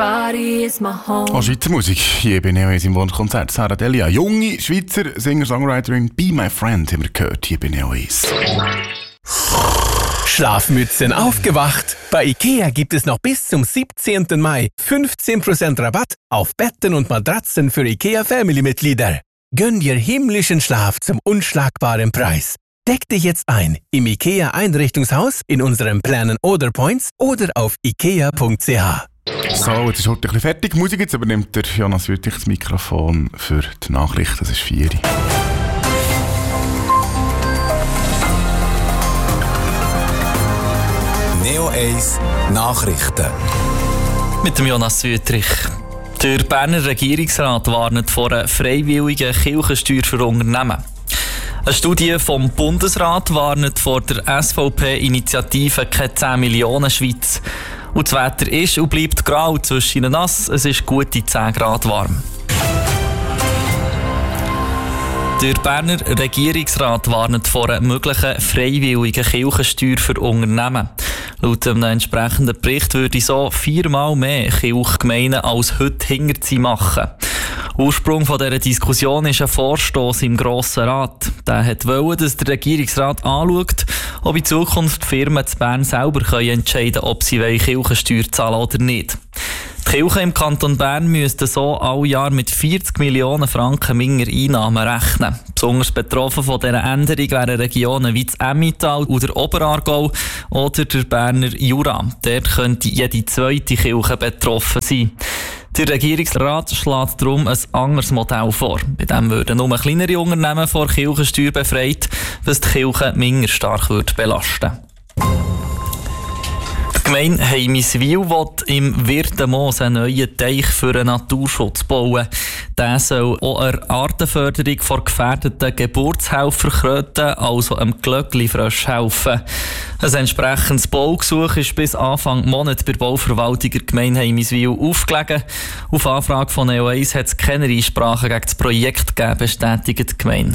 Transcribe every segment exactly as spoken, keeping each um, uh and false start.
body is my home. Oh, Schweizer Musik. Hier bei Neo Ace im Wunschkonzert. Sarah Delia, junge Schweizer Singer-Songwriterin, Be My Friend, haben wir gehört hier bei Neo Ace. Schlafmützen aufgewacht. Bei IKEA gibt es noch bis zum siebzehnten Mai fünfzehn Prozent Rabatt auf Betten und Matratzen für IKEA Family-Mitglieder. Gönn dir himmlischen Schlaf zum unschlagbaren Preis. Deck dich jetzt ein im IKEA Einrichtungshaus, in unseren Plänen oder Points oder auf ikea punkt c h. So, jetzt ist heute ein bisschen fertig. Musik, jetzt übernimmt der Jonas Wüttrich das Mikrofon für die Nachrichten. Das ist vier. Neo Ace Nachrichten. Mit dem Jonas Wüttrich. Der Berner Regierungsrat warnt vor einer freiwilligen Kirchensteuer für Unternehmen. Eine Studie vom Bundesrat warnt vor der S V P-Initiative «Keine zehn Millionen Schweiz». Und das Wetter ist und bleibt grau, zwischen nass, es ist gute zehn Grad warm. Der Berner Regierungsrat warnt vor einer möglichen freiwilligen Kirchensteuer für Unternehmen. Laut einem entsprechenden Bericht würde so viermal mehr Kirchgemeinden als heute Hinterzieh machen. Ursprung von dieser Diskussion ist ein Vorstoss im Grossen Rat. Der hat wollen, dass der Regierungsrat anschaut, ob in Zukunft Firmen zu Bern selber entscheiden können, ob sie Kirchensteuer zahlen oder nicht. Die Kirchen im Kanton Bern müssten so alle Jahr mit vierzig Millionen Franken weniger Einnahmen rechnen. Besonders betroffen von dieser Änderung wären Regionen wie das Emmental oder der Oberaargau oder der Berner Jura. Dort könnte jede zweite Kirche betroffen sein. Der Regierungsrat schlägt darum ein anderes Modell vor. Bei dem würden nur kleinere Unternehmen vor Kirchensteuer befreit, was die Kirche minder stark belasten würde. Die Gemeinde Heimiswil will im Wirtenmoos einen neuen Teich für den Naturschutz bauen. Der soll auch eine Artenförderung von gefährdeten Geburtshelferkröten, also einem Glöckli-Frosch, helfen. Ein entsprechendes Baugesuch ist bis Anfang Monat bei der Bauverwaltung der Gemeinde Heimiswil aufgelegen. Auf Anfrage von Neo Ace hat es keine Einsprachen gegen das Projekt gegeben, bestätigt die Gemeinde.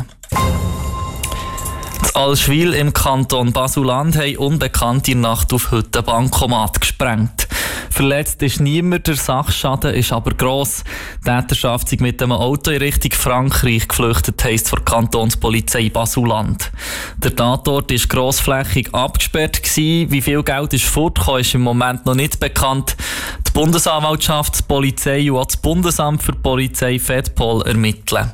In Allschwil im Kanton Basel-Land haben Unbekannte in der Nacht auf heute Bankomat gesprengt. Verletzt ist niemand, der Sachschaden ist aber gross. Die Täterschaft ist mit einem Auto in Richtung Frankreich geflüchtet, heisst von der Kantonspolizei Basel-Land. Der Tatort war grossflächig abgesperrt gewesen. Wie viel Geld ist fortgekommen, ist im Moment noch nicht bekannt. Die Bundesanwaltschaft, die Polizei und auch das Bundesamt für die Polizei Fedpol ermitteln.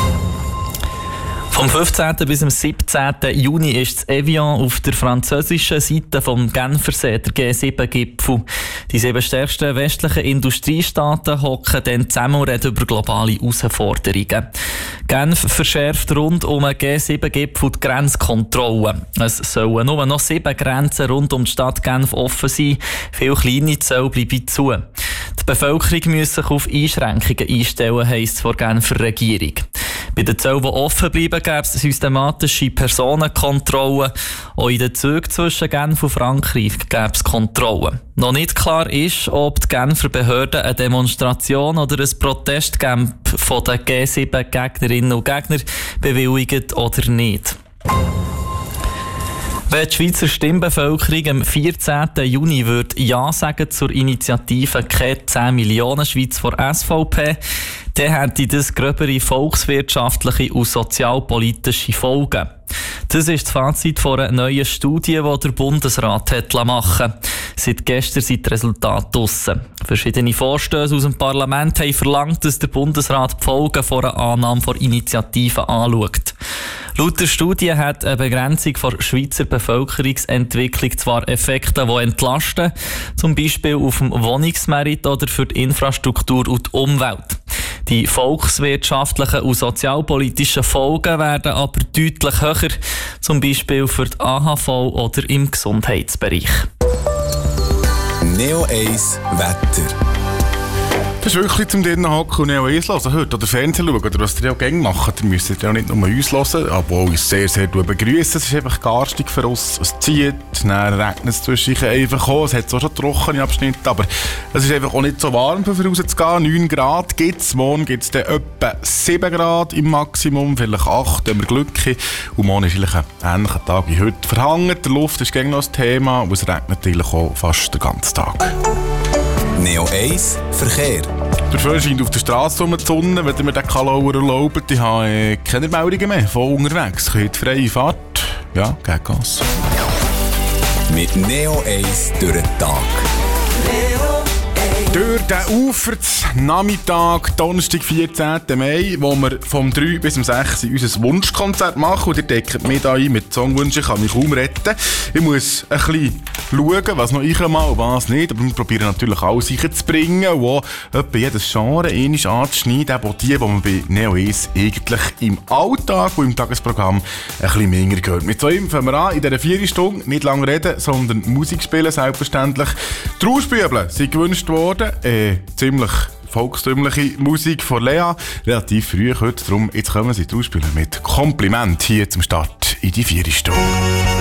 Vom fünfzehnten bis zum siebzehnten Juni ist das Evian auf der französischen Seite vom Genfersee, der G sieben Gipfel. Die sieben stärksten westlichen Industriestaaten hocken dann zusammen und reden über globale Herausforderungen. Genf verschärft rund um den G sieben Gipfel die Grenzkontrollen. Es sollen nur noch sieben Grenzen rund um die Stadt Genf offen sein. Viele kleine Zölle bleiben zu. Die Bevölkerung muss sich auf Einschränkungen einstellen, heisst es von der Genfer Regierung. Bei den Zöllen, die offen bleiben, gäbe es systematische Personenkontrollen. Auch in den Zügen zwischen Genf und Frankreich gäbe es Kontrollen. Noch nicht klar ist, ob die Genfer Behörden eine Demonstration oder ein Protestcamp von den G sieben Gegnerinnen und Gegner bewilligen oder nicht. Wenn die Schweizer Stimmbevölkerung am vierzehnten Juni würde Ja sagen zur Initiative «Keine zehn Millionen Schweiz» vor S V P, dann hätte das gröbere volkswirtschaftliche und sozialpolitische Folgen. Das ist das Fazit von einer neuen Studie, die der Bundesrat hat machen lassen. Seit gestern sind die Resultate draussen. Verschiedene Vorstöße aus dem Parlament haben verlangt, dass der Bundesrat die Folgen von einer Annahme von Initiativen anschaut. Laut der Studie hat eine Begrenzung der Schweizer Bevölkerungsentwicklung zwar Effekte, die entlasten, zum Beispiel auf dem Wohnungsmarkt oder für die Infrastruktur und die Umwelt. Die volkswirtschaftlichen und sozialpolitischen Folgen werden aber deutlich höher, zum Beispiel für die A H V oder im Gesundheitsbereich. Neo Ace Wetter. Das ist wirklich zum drinnen hocken und Neo Ace hören. Heute oder Fernsehen schauen oder was ihr ja gerne macht. Ihr müsst ja nicht nur uns hören, aber auch uns sehr, sehr begrüßen. Es ist einfach garstig für uns. Es zieht, dann regnet es zwischendurch einfach auch. Es hat zwar schon trockene Abschnitte, aber es ist einfach auch nicht so warm, für rauszugehen. neun Grad gibt es. Morgen gibt es dann etwa sieben Grad im Maximum, vielleicht acht, wenn wir Glück haben. Und morgen ist eigentlich ein ähnlicher Tag wie heute. Verhangen, der Luft ist gegen noch das Thema und es regnet eigentlich auch fast den ganzen Tag. Neo eins Verkehr. Dafür scheint auf der Straße um die Sonne, wenn ihr mir den Kalauer erlaubt. Ich habe äh, keine Meldungen mehr von unterwegs. Könnt freie Fahrt. Ja, geht Gas. Mit Neo eins durch den Tag. Durch den Uferznachmittag, Donnerstag, vierzehnten Mai, wo wir vom drei bis um sechs unser Wunschkonzert machen. Und ihr deckt mich da ein mit Songwünschen, kann mich kaum retten. Ich muss ein bisschen schauen, was noch ich mal und was nicht. Aber wir probieren natürlich alles reinzubringen, wo etwa jedes Genre einmal anzuschneiden, auch die, die man bei Neo eins eigentlich im Alltag und im Tagesprogramm ein bisschen mehr gehört. Mit so einem fangen wir an, in dieser vier Stunden nicht lange reden, sondern Musik spielen, selbstverständlich. Die Rauschbübel sind gewünscht worden. Äh, ziemlich volkstümliche Musik von Lea. Relativ früh heute, darum jetzt kommen sie die Rauschbübel mit Kompliment hier zum Start in die vier Stunden.